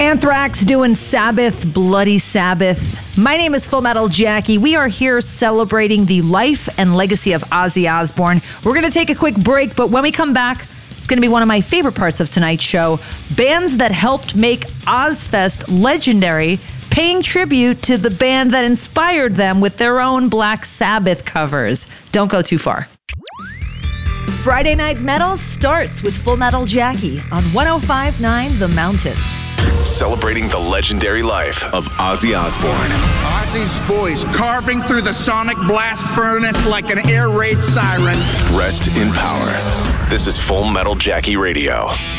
Anthrax doing Sabbath, Bloody Sabbath. My name is Full Metal Jackie. We are here celebrating the life and legacy of Ozzy Osbourne. We're going to take a quick break, but when we come back, it's going to be one of my favorite parts of tonight's show. Bands that helped make Ozzfest legendary, paying tribute to the band that inspired them with their own Black Sabbath covers. Don't go too far. Friday Night Metal starts with Full Metal Jackie on 105.9 The Mountain. Celebrating the legendary life of Ozzy Osbourne. Ozzy's voice carving through the sonic blast furnace like an air raid siren. Rest in power. This is Full Metal Jackie Radio.